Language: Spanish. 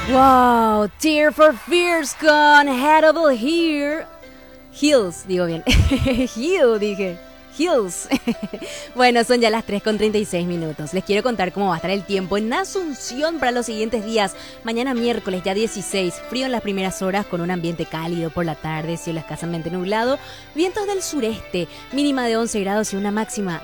Wow, Tear for Fears con Head Over Here. Hills, digo bien. Hill, dije. Hills. Bueno, son ya las 3:36. Les quiero contar cómo va a estar el tiempo en Asunción para los siguientes días. Mañana miércoles, ya 16, frío en las primeras horas con un ambiente cálido por la tarde, cielo escasamente nublado, vientos del sureste, mínima de 11 grados y una máxima